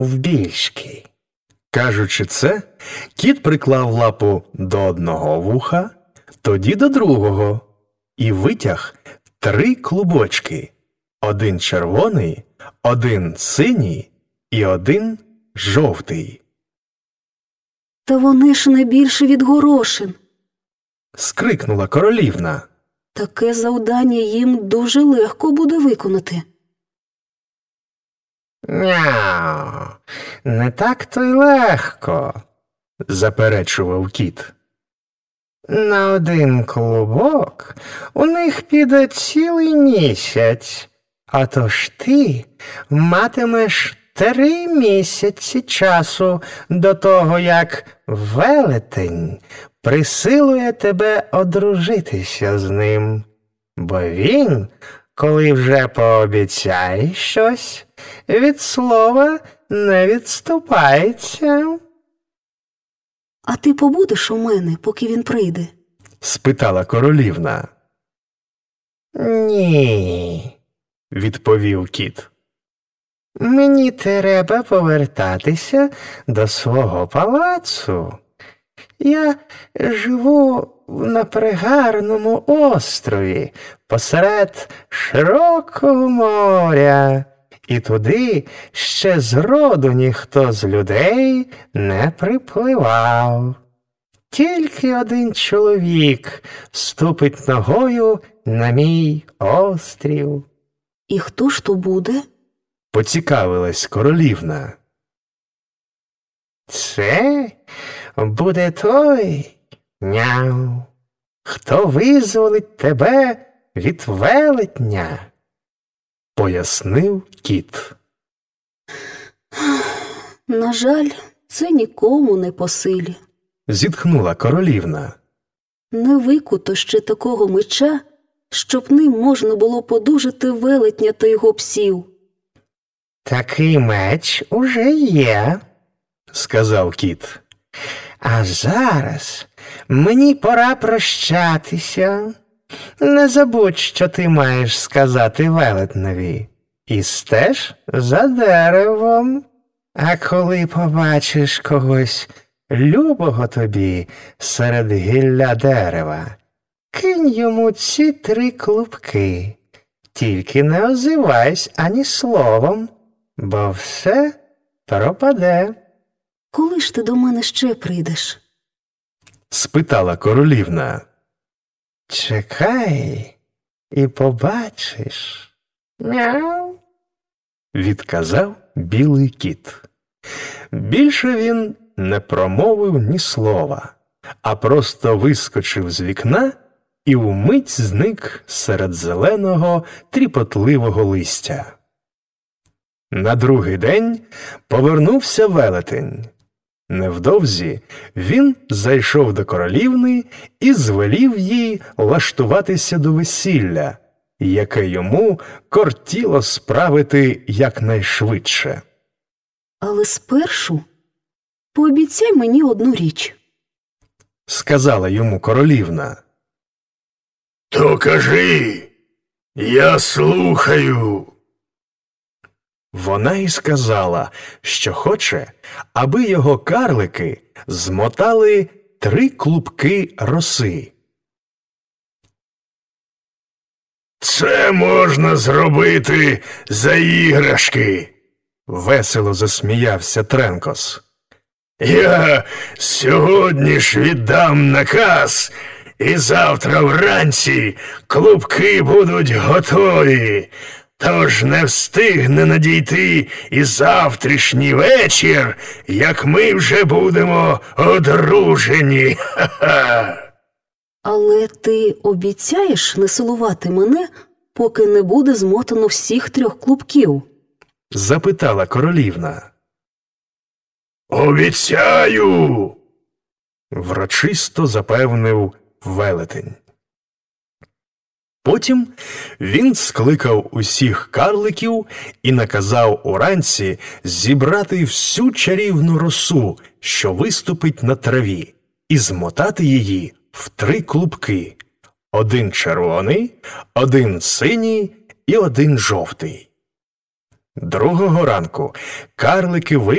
вбільшки. Кажучи це, кіт приклав лапу до одного вуха, тоді до другого, і витяг 3 клубочки. 1 червоний, 1 синій і 1 жовтий. Та вони ж не більше від горошин. Скрикнула королівна. Таке завдання їм дуже легко буде виконати. Няу, не так то й легко, заперечував кіт. На 1 клубок у них піде цілий місяць, а тож ти матимеш 3 місяці часу до того, як велетень присилує тебе одружитися з ним. Бо він, коли вже пообіцяє щось, від слова не відступається. А ти побудеш у мене, поки він прийде? Спитала королівна. Ні, відповів кіт. Мені треба повертатися до свого палацу. Я живу на пригарному острові посеред широкого моря, і туди ще зроду ніхто з людей не припливав. Тільки 1 чоловік ступить ногою на мій острів. І хто ж то буде? Поцікавилась королівна. Це буде той, няу, хто визволить тебе від велетня, пояснив кіт. На жаль, це нікому не по силі. Зітхнула королівна. Не викуто ще такого меча, щоб ним можна було подужати велетня та його псів. Такий меч уже є, сказав кіт. А зараз мені пора прощатися. Не забудь, що ти маєш сказати велетневі. І стеж за деревом. А коли побачиш когось любого тобі серед гілля дерева, кинь йому ці 3 клубки. Тільки не озивайсь ані словом, бо все пропаде. Коли ж ти до мене ще прийдеш? Спитала королівна. Чекай і побачиш. Мяу. Відказав білий кіт. Більше він не промовив ні слова, а просто вискочив з вікна і вмить зник серед зеленого тріпотливого листя. На другий день повернувся велетень. Невдовзі він зайшов до королівни і звелів їй влаштуватися до весілля, яке йому кортіло справити якнайшвидше. Але спершу пообіцяй мені одну річ. Сказала йому королівна. То кажи, я слухаю. Вона й сказала, що хоче, аби його карлики змотали 3 клубки роси. Це можна зробити за іграшки, Весело засміявся Тренкос. Я сьогодні ж віддам наказ, і завтра вранці клубки будуть готові. Тож не встигне надійти і завтрашній вечір, як ми вже будемо одружені. Ха-ха! Але ти обіцяєш не силувати мене, поки не буде змотано всіх 3 клубків? Запитала королівна. Обіцяю! Врочисто запевнив велетень. Потім він скликав усіх карликів і наказав уранці зібрати всю чарівну росу, що виступить на траві, і змотати її в 3 клубки. 1 червоний, 1 синій і 1 жовтий. Другого ранку карлики